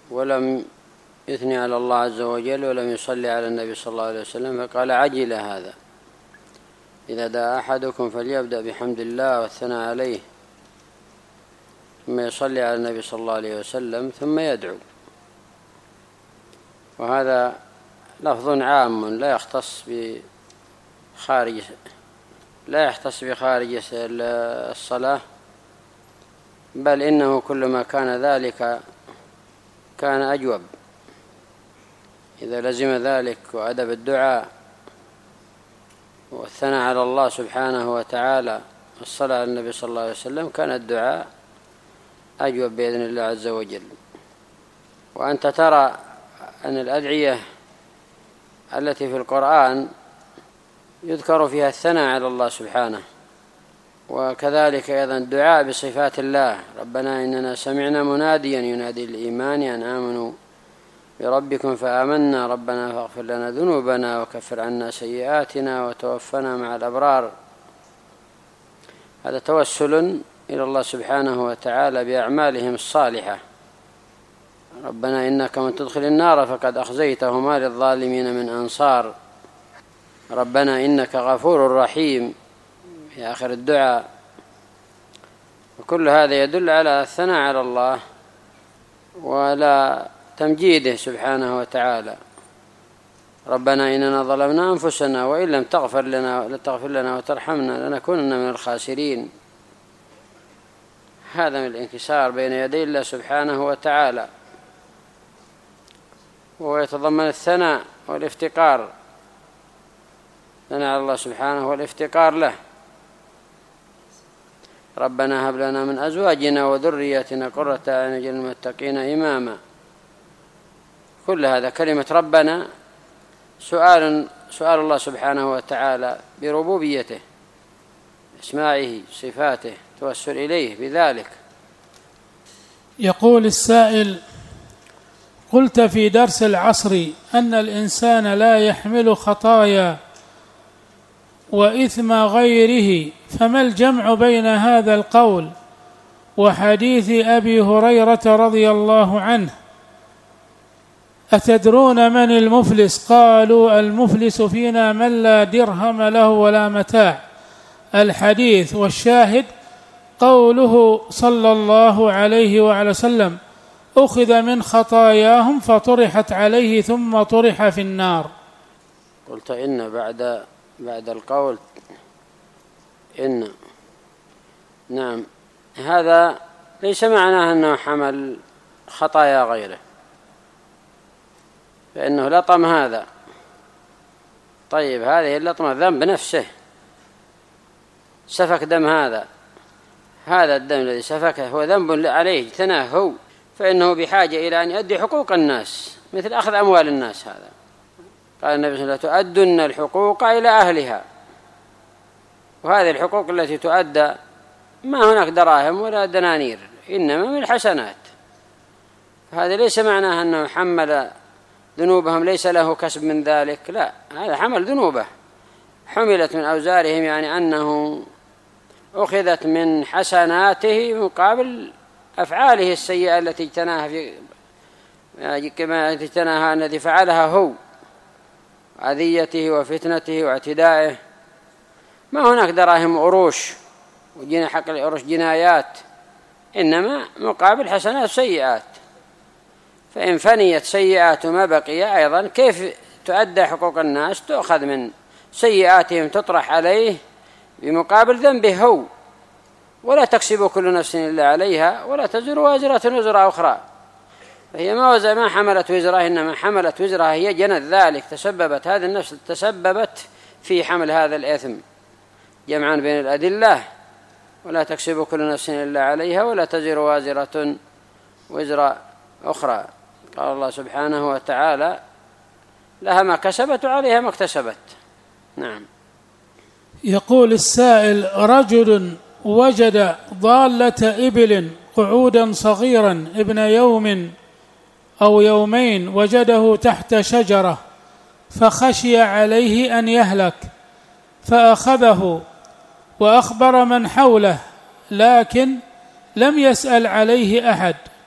ولم يثني على الله عز وجل ولم يصلي على النبي صلى الله عليه وسلم، فقال عجل هذا. إذا دعا أحدكم فليبدأ بحمد الله والثناء عليه، ثم يصلي على النبي صلى الله عليه وسلم، ثم يدعو. وهذا لفظ عام لا يختص بخارج الصلاة، بل إنه كلما كان ذلك كان أجوب. إذا لزم ذلك وأدب الدعاء والثناء على الله سبحانه وتعالى والصلاة على النبي صلى الله عليه وسلم، كان الدعاء أجوب بإذن الله عز وجل. وأنت ترى أن الأدعية التي في القرآن يذكر فيها الثناء على الله سبحانه، وكذلك أيضا الدعاء بصفات الله. ربنا إننا سمعنا مناديا ينادي للإيمان أن آمنوا بربكم فآمنا ربنا فاغفر لنا ذنوبنا وكفر عنا سيئاتنا وتوفنا مع الأبرار. هذا توسل إلى الله سبحانه وتعالى بأعمالهم الصالحة. ربنا إنك من تدخل النار فقد أخزيته ما للظالمين من أنصار. ربنا إنك غفور رحيم في آخر الدعاء. وكل هذا يدل على الثناء على الله ولا تمجيده سبحانه وتعالى. ربنا إننا ظلمنا أنفسنا وإن لم تغفر لنا وترحمنا لنكونن من الخاسرين. هذا من الانكسار بين يدي الله سبحانه وتعالى، ويتضمن الثناء والافتقار، ثناء على الله سبحانه والافتقار له. ربنا هب لنا من أزواجنا وذرياتنا قرة أعين واجعلنا للمتقين إماما. كل هذا كلمة ربنا سؤال الله سبحانه وتعالى بربوبيته، اسمائه، صفاته، توسل إليه بذلك. يقول السائل: قلت في درس العصر أن الإنسان لا يحمل خطايا وإثم غيره، فما الجمع بين هذا القول وحديث أبي هريرة رضي الله عنه: أتدرون من المفلس؟ قالوا: المفلس فينا من لا درهم له ولا متاع. الحديث والشاهد قوله صلى الله عليه وعلى وسلم: أخذ من خطاياهم فطرحت عليه ثم طرح في النار. قلت إن بعد القول إن، نعم، هذا ليس معناه أنه حمل خطايا غيره، فإنه لطم هذا. طيب، هذه اللطمة ذنب نفسه، سفك دم هذا الدم الذي سفكه هو ذنب عليه اجتناه هو، فإنه بحاجة إلى أن يؤدي حقوق الناس، مثل أخذ أموال الناس. هذا قال النبي صلى الله عليه وسلم: تؤدن الحقوق إلى أهلها. وهذه الحقوق التي تؤدى ما هناك دراهم ولا دنانير، إنما من الحسنات. هذا ليس معناه أنه حمل ذنوبهم ليس له كسب من ذلك، لا، هذا حمل ذنوبه حملت من أوزارهم، يعني أنه أخذت من حسناته مقابل أفعاله السيئة التي اجتناها كما اجتناها الذي فعلها هو، أذيته وفتنته واعتدائه. ما هناك دراهم وقروش حق القروش جنايات، إنما مقابل حسنات سيئات. فإن فنيت سيئات ما بقي أيضا كيف تؤدى حقوق الناس؟ تؤخذ من سيئاتهم تطرح عليه بمقابل ذنبه هو. ولا تكسب كل نفس إلا عليها ولا تزر وازرة وزر أخرى. فهي ما حملت وزرها، إنما حملت وزرها هي جنت ذلك، هذه النفس تسببت في حمل هذا الإثم. جمعا بين الأدلة: ولا تكسب كل نفس إلا عليها ولا تزر وازرة وزر أخرى. قال الله سبحانه وتعالى: لها ما كسبت وعليها ما اكتسبت. نعم. يقول السائل: رجل وجد ضالة إبل قعودا صغيرا ابن يوم أو يومين، وجده تحت شجرة فخشي عليه أن يهلك، فأخذه وأخبر من حوله، لكن لم يسأل عليه أحد،